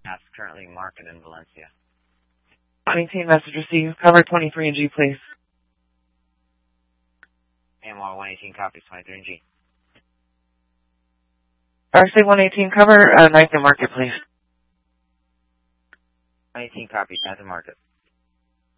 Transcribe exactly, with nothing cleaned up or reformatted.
That's currently market in Valencia. one eighteen, message received. Cover twenty-three in G, please. A M R one eighteen copies, twenty-three in G. R C one eighteen, cover uh, ninth and market, please. one eighteen copies, ninth and market.